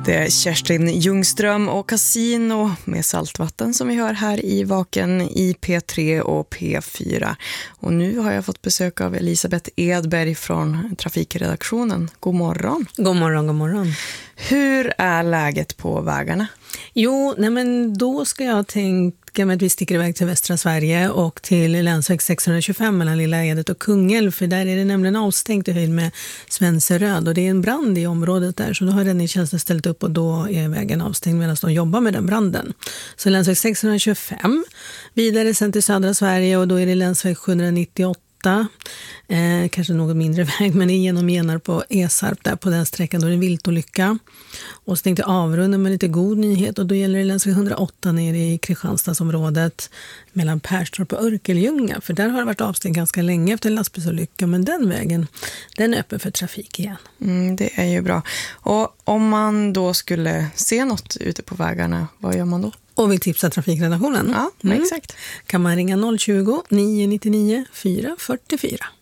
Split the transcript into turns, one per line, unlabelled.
Det är Kerstin Ljungström och Casino med saltvatten som vi hör här i Vaken i P3 och P4. Och nu har jag fått besök av Elisabeth Edberg från trafikredaktionen. God morgon.
God morgon, god morgon.
Hur är läget på vägarna?
Jo, men då ska jag tänka mig att vi sticker iväg till västra Sverige och till länsväg 625 mellan Lilla Edet och Kungälv, för där är det nämligen avstängt i höjd med Svenseröd och det är en brand i området där, så då har räddningstjänsten ställt upp och då är vägen avstängd medan de jobbar med den branden. Så länsväg 625, vidare sen till södra Sverige och då är det länsväg 798. Kanske något mindre väg, men igenom Genarp på Esarp där på den sträckan då är det en viltolycka. Och så tänkte jag avrunda med lite god nyhet och då gäller det länsväg 108 nere i Kristianstadsområdet mellan Perstorp och Örkelljunga, för där har det varit avstängt ganska länge efter en lastbilsolycka, men den vägen den är öppen för trafik igen.
Det är ju bra. Och om man då skulle se något ute på vägarna, vad gör man då?
Och vill tipsa trafikredaktionen?
Ja, exakt.
Kan man ringa 020 999 444.